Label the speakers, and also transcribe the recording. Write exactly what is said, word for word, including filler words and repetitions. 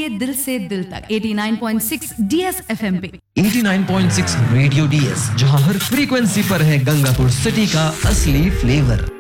Speaker 1: लिए दिल से दिल तक eighty-nine point six D S F M पे
Speaker 2: eighty-nine point six radio D S, जहां हर फ्रीक्वेंसी पर है गंगापुर सिटी का असली फ्लेवर।